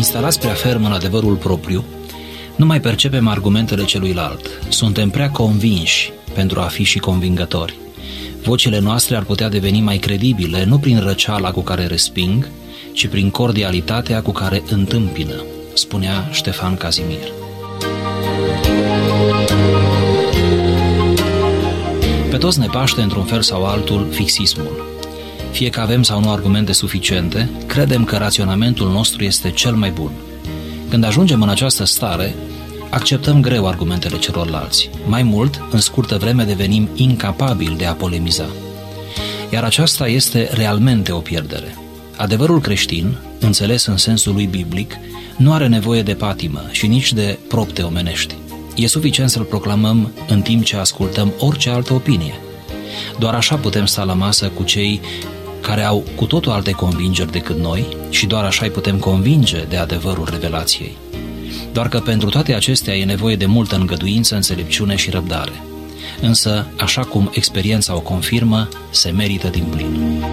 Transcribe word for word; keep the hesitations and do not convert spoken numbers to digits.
instalați prea ferm în adevărul propriu, nu mai percepem argumentele celuilalt. Suntem prea convinși pentru a fi și convingători. Vocile noastre ar putea deveni mai credibile nu prin răceala cu care resping, ci prin cordialitatea cu care întâmpină, spunea Ștefan Cazimir. Pe toți ne paște într-un fel sau altul fixismul. Fie că avem sau nu argumente suficiente, credem că raționamentul nostru este cel mai bun. Când ajungem în această stare, acceptăm greu argumentele celorlalți. Mai mult, în scurtă vreme devenim incapabili de a polemiza. Iar aceasta este realmente o pierdere. Adevărul creștin, înțeles în sensul lui biblic, nu are nevoie de patimă și nici de propte omenești. E suficient să-l proclamăm în timp ce ascultăm orice altă opinie. Doar așa putem sta la masă cu cei care au cu totul alte convingeri decât noi și doar așa îi putem convinge de adevărul revelației. Doar că pentru toate acestea e nevoie de multă îngăduință, înțelepciune și răbdare. Însă, așa cum experiența o confirmă, se merită din plin.